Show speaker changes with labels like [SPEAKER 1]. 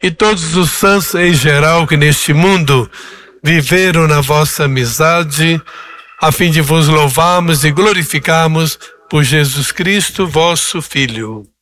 [SPEAKER 1] e todos os santos em geral que neste mundo viveram na vossa amizade, a fim de vos louvarmos e glorificarmos por Jesus Cristo, vosso Filho.